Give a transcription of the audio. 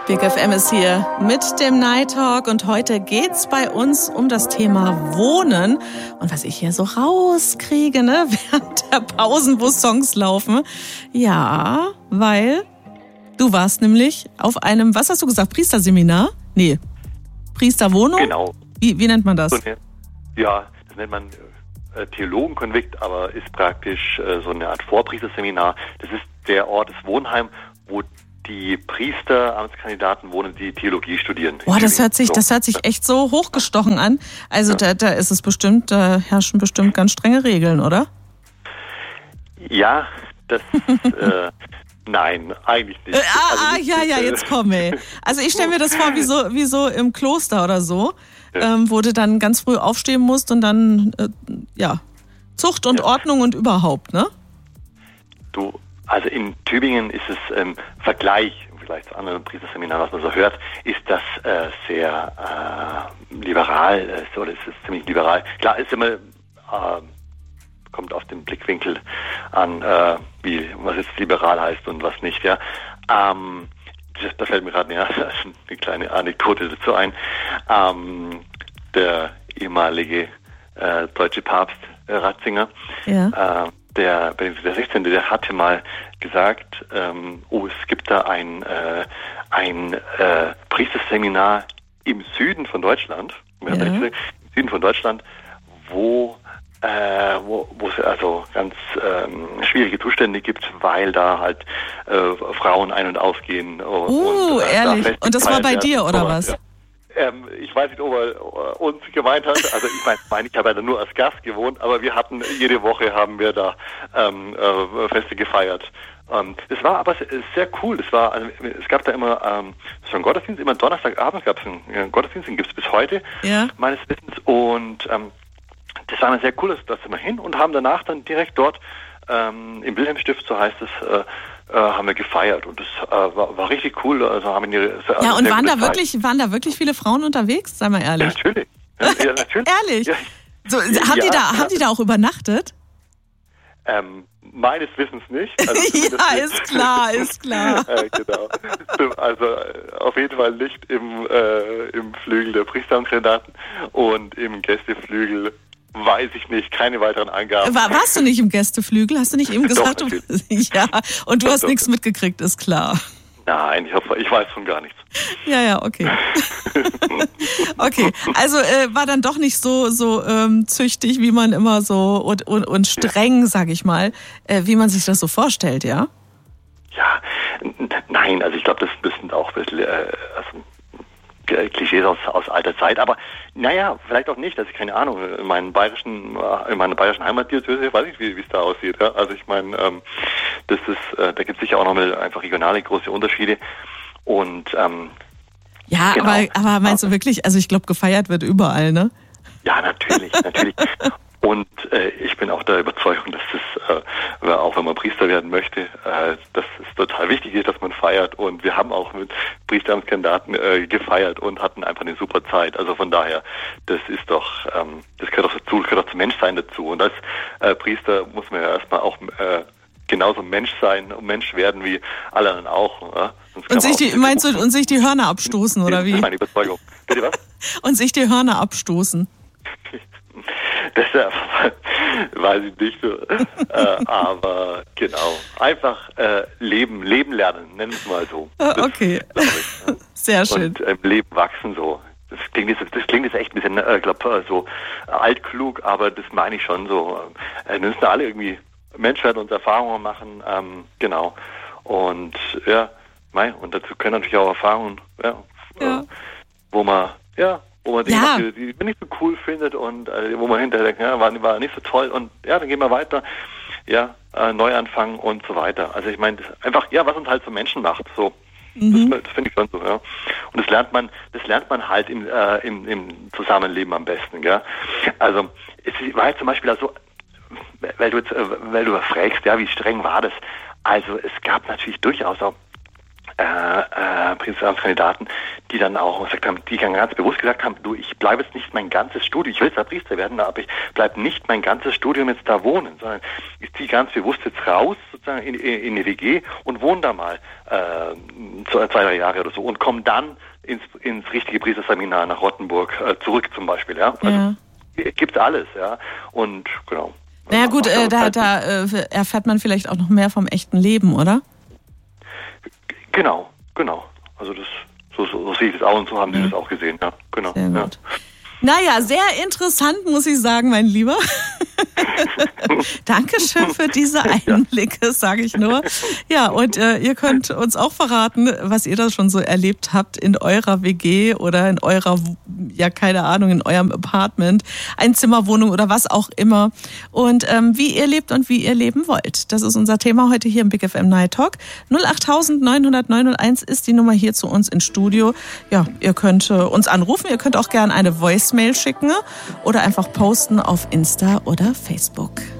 Big FM ist hier mit dem Night Talk und heute geht's bei uns um das Thema Wohnen. Und was ich hier so rauskriege, ne, während der Pausen, wo Songs laufen. Ja, weil du warst nämlich auf einem, was hast du gesagt, Priesterseminar? Nee, Priesterwohnung? Genau. Wie nennt man das? Ja, das nennt man Theologenkonvikt, aber ist praktisch so eine Art Vorpriesterseminar. Das ist der Ort, das Wohnheim, wo die Priester, Amtskandidaten wohnen, die Theologie studieren. Boah, das hört sich echt so hochgestochen an. Also ja. Da ist es bestimmt, da herrschen bestimmt ganz strenge Regeln, oder? Ja, das nein, eigentlich nicht. Jetzt komm, ey. Also ich stelle mir das vor, wie so im Kloster oder so, wo du dann ganz früh aufstehen musst und dann, Zucht und Ordnung und überhaupt, ne? Also in Tübingen ist es im Vergleich zu anderen Priesterseminaren, was man so hört, ist das sehr liberal, oder ist es ziemlich liberal. Klar, ist immer, kommt auf den Blickwinkel an, was jetzt liberal heißt und was nicht, ja. Da fällt mir gerade eine kleine Anekdote dazu ein. Der ehemalige deutsche Papst Ratzinger, der Benedikt XVI., der hatte mal gesagt, es gibt da ein Priesterseminar im Süden von Deutschland, im Süden von Deutschland, wo es also ganz schwierige Zustände gibt, weil da halt Frauen ein- und ausgehen. Ehrlich? Und das war bei dir, oder was? Ja. Ich weiß nicht, ob er uns gemeint hat. Also ich meine, ich habe ja nur als Gast gewohnt, aber jede Woche haben wir da Feste gefeiert. Das war aber sehr cool. Es gab da immer so einen Gottesdienst, immer Donnerstagabend gab es einen Gottesdienst, den gibt es bis heute, meines Wissens. Und das war dann sehr cool, da sind wir hin und haben danach dann direkt dort im Wilhelmstift, so heißt es, haben wir gefeiert und das war richtig cool. Also haben und waren da wirklich viele Frauen unterwegs? Sei mal ehrlich. Ja, natürlich. Ja, natürlich. Ehrlich? Ja. So, haben die da auch übernachtet? Meines Wissens nicht. Also ist klar. Genau. Also auf jeden Fall nicht im Flügel der Priesteramtskandidaten und im Gästeflügel. Weiß ich nicht, keine weiteren Angaben. Warst du nicht im Gästeflügel? Hast du nicht eben gesagt? Doch, ja, und du hast nichts mitgekriegt, ist klar. Nein, ich weiß von gar nichts. Ja, okay. Okay, also war dann doch nicht so züchtig, wie man immer so und streng, sag ich mal, wie man sich das so vorstellt, ja? Ja, nein, also ich glaube, das sind auch ein bisschen Klischees aus alter Zeit, aber naja, vielleicht auch nicht, also keine Ahnung, in meiner bayerischen Heimatdiözese weiß ich, wie es da aussieht, ja? Also ich meine, da gibt es sicher auch nochmal einfach regionale große Unterschiede und ja, genau. aber meinst du wirklich, also ich glaube, gefeiert wird überall, ne? Ja, natürlich. Und ich bin auch der Überzeugung, dass das, auch wenn man Priester werden möchte, dass es total wichtig ist, dass man feiert. Und wir haben auch mit Priesteramtskandidaten gefeiert und hatten einfach eine super Zeit. Also von daher, das ist doch, das gehört auch dazu, gehört auch zum Menschsein dazu. Und als Priester muss man ja erstmal auch genauso Mensch sein und Mensch werden wie alle anderen auch. Ja? Und sich die Hörner abstoßen, oder wie? Das ist meine Überzeugung. Bitte was? Und sich die Hörner abstoßen. Das weiß ich nicht so. Aber genau. Einfach leben lernen, nennen wir es mal so. Okay. Sehr schön. Und im Leben wachsen so. Das klingt jetzt echt ein bisschen, so altklug, aber das meine ich schon so. Wir müssen alle irgendwie Mensch werden und Erfahrungen machen. Genau. Und und dazu können natürlich auch Erfahrungen, wo man Dinge, die man nicht so cool findet und wo man hinterher denkt, war nicht so toll und dann gehen wir weiter, neu anfangen und so weiter. Also ich meine, einfach, was uns halt so Menschen macht, so. Das finde ich schon so, ja. Und das lernt man halt im Zusammenleben am besten, gell. Also, es war jetzt zum Beispiel also, weil du fragst, wie streng war das? Also, es gab natürlich durchaus auch Priesteramtskandidaten, die dann auch gesagt haben, die ganz bewusst gesagt haben, du, ich bleibe jetzt nicht mein ganzes Studium, ich will zwar Priester werden, aber ich bleibe nicht mein ganzes Studium jetzt da wohnen, sondern ich ziehe ganz bewusst jetzt raus, sozusagen in die WG und wohne da mal 2-3 Jahre oder so und komme dann ins richtige Priesterseminar nach Rottenburg zurück zum Beispiel, ja. Also, gibt's alles, ja. Und genau. Naja gut, da erfährt man vielleicht auch noch mehr vom echten Leben, oder? Genau. Also so sehe ich das auch und so haben die das auch gesehen, ja, genau. Sehr gut. Naja, sehr interessant, muss ich sagen, mein Lieber. Dankeschön für diese Einblicke, sage ich nur. Ja, und ihr könnt uns auch verraten, was ihr da schon so erlebt habt in eurer WG oder in eurer, ja keine Ahnung, in eurem Apartment, Einzimmerwohnung oder was auch immer. Und wie ihr lebt und wie ihr leben wollt. Das ist unser Thema heute hier im Big FM Night Talk. 08000 900 901 ist die Nummer hier zu uns ins Studio. Ja, ihr könnt uns anrufen, ihr könnt auch gerne eine Voicemail schicken oder einfach posten auf Insta oder Facebook.